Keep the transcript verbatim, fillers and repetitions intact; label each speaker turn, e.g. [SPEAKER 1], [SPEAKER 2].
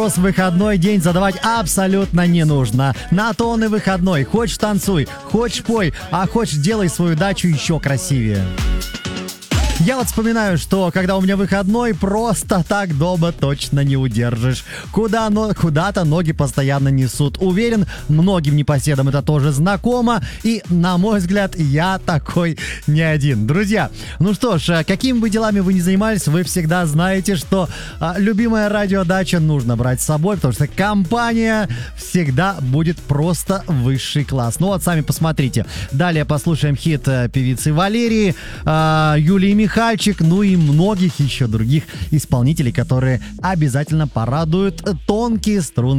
[SPEAKER 1] В выходной день задавать абсолютно не нужно. На то он и выходной. Хочешь танцуй, хочешь пой, а хочешь делай свою дачу еще красивее. Я вот вспоминаю, что когда у меня выходной, просто так дома точно не удержишь. Куда, но, куда-то ноги постоянно несут. Уверен, многим непоседам это тоже знакомо. И, на мой взгляд, я такой не один. Друзья, ну что ж, какими бы делами вы ни занимались, вы всегда знаете, что а, любимая радиодача нужно брать с собой, потому что компания всегда будет просто высший класс. Ну вот, сами посмотрите. Далее послушаем хит а, певицы Валерии, а, Юлии Михайловой, Михальчик, ну и многих еще других исполнителей, которые обязательно порадуют тонкие струны